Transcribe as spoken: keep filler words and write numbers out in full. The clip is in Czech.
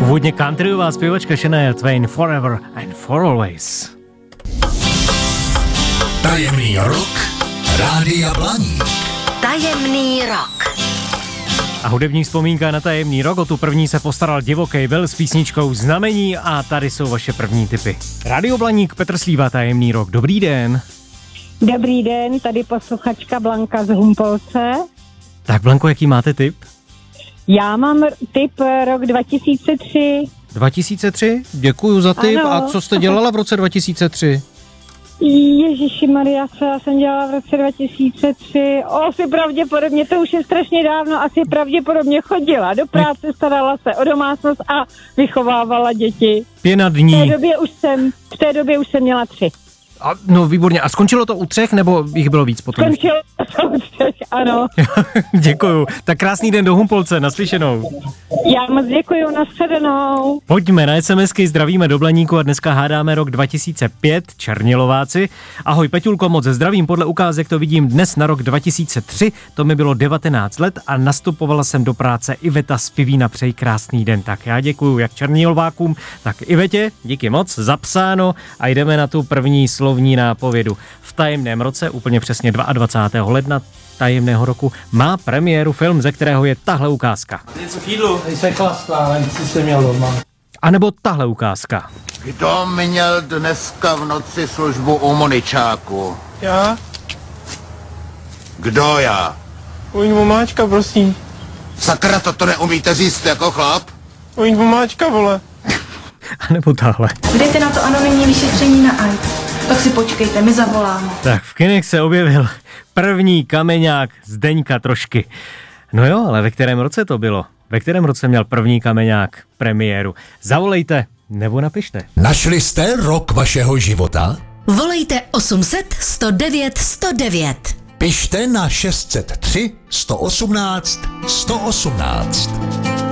Původně countryová zpěvačka Shania Twain, Forever and for Always. Tajemný rok Rádia Blaník. Tajemný rok. A hudební vzpomínka na tajemný rok, o tu první se postaral Divokej Vel s písničkou Znamení a tady jsou vaše první tipy. Rádio Blaník, Petr Slíva, tajemný rok. Dobrý den. Dobrý den, tady posluchačka Blanka z Humpolce. Tak Blanko, jaký máte tip? Já mám tip rok dva tisíce tři. dva tisíce tři? Děkuju za tip. Ano. A co jste dělala v roce dva tisíce tři? Ježišimarja, co já jsem dělala v roce dva tisíce tři? O, asi pravděpodobně, to už je strašně dávno, asi pravděpodobně chodila do práce, starala se o domácnost a vychovávala děti. Pěna V dní. té době už jsem, v té době už jsem měla tři. A, no výborně. A skončilo to u třech, nebo jich bylo víc potom? Skončilo to u třech, ano. Děkuju. Tak krásný den do Humpolce, naslyšenou. Já moc děkuju, nashledanou. Pojďme na SMSky, zdravíme do Blaníku a dneska hádáme rok dva tisíce pět, Černilováci. Ahoj Peťulko, moc zdravím, podle ukázek to vidím dnes na rok dva tisíce tři, to mi bylo devatenáct let a nastupovala jsem do práce. Iveta z Pivína, přeji krásný den. Tak já děkuju jak Černilovákům, tak Ivetě, díky moc, zapsáno a jdeme na tu první slovní nápovědu. V tajemném roce, úplně přesně dvacátého druhého ledna tajemného roku, má premiéru film, ze kterého je tahle ukázka. Něco k jídlu, nejsem chlastá, si se měl doma. A nebo tahle ukázka. Kdo měl dneska v noci službu u Moničáku? Já? Kdo já? Ujď vomáčka, prosím. Sakra, toto neumíte říct jako chlap? Ujď vomáčka, vole. A nebo tahle. Jdete na to anonymní vyšetření na A I T. Tak si počkejte, my zavoláme. Tak v kinech se objevil první kameňák Zdeňka Trošky. No jo, ale ve kterém roce to bylo? Ve kterém roce měl první kameňák premiéru? Zavolejte nebo napište. Našli jste rok vašeho života? Volejte osm set sto devět sto devět. Pište na šest set tři sto osmnáct sto osmnáct.